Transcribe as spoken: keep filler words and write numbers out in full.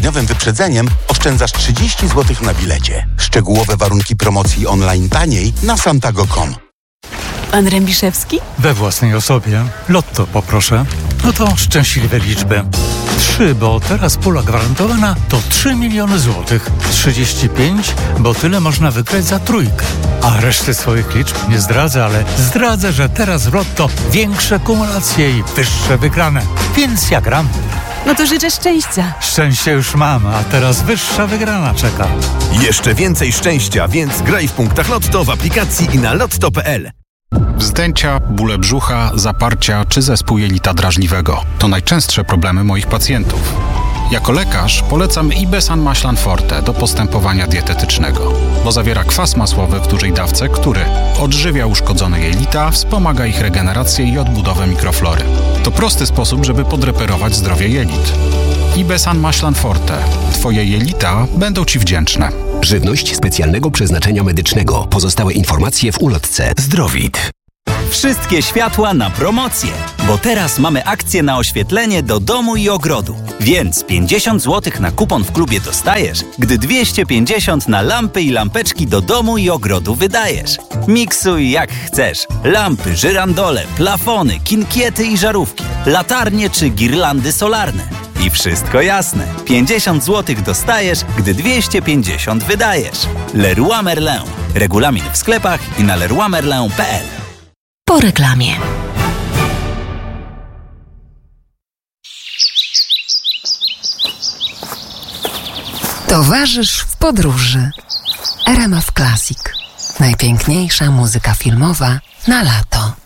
dniowym wyprzedzeniem oszczędzasz trzydzieści złotych na bilecie. Szczegółowe warunki promocji online taniej na santago kropka com. Pan Rębiszewski? We własnej osobie. Lotto poproszę. No to szczęśliwe liczby. Trzy, bo teraz pula gwarantowana to trzy miliony złotych. trzydzieści pięć, bo tyle można wygrać za trójkę. A reszty swoich liczb nie zdradzę, ale zdradzę, że teraz w Lotto większe kumulacje i wyższe wygrane. Więc ja gram. No to życzę szczęścia. Szczęście już mam, a teraz wyższa wygrana czeka. Jeszcze więcej szczęścia, więc graj w punktach Lotto w aplikacji i na lotto kropka p l. Wzdęcia, bóle brzucha, zaparcia czy zespół jelita drażliwego to najczęstsze problemy moich pacjentów. Jako lekarz polecam Ibesan Maślan Forte do postępowania dietetycznego, bo zawiera kwas masłowy w dużej dawce, który odżywia uszkodzone jelita, wspomaga ich regenerację i odbudowę mikroflory. To prosty sposób, żeby podreperować zdrowie jelit. Ibesan Maślan Forte. Twoje jelita będą Ci wdzięczne. Żywność specjalnego przeznaczenia medycznego. Pozostałe informacje w ulotce Zdrowit. Wszystkie światła na promocję, bo teraz mamy akcję na oświetlenie do domu i ogrodu. Więc pięćdziesiąt złotych na kupon w klubie dostajesz, gdy dwieście pięćdziesiąt na lampy i lampeczki do domu i ogrodu wydajesz. Miksuj jak chcesz. Lampy, żyrandole, plafony, kinkiety i żarówki, latarnie czy girlandy solarne. I wszystko jasne. pięćdziesiąt złotych dostajesz, gdy dwieście pięćdziesiąt wydajesz. Leroy Merlin. Regulamin w sklepach i na leroy merlin kropka p l. Po reklamie. Towarzysz w podróży. R M F Classic. Najpiękniejsza muzyka filmowa na lato.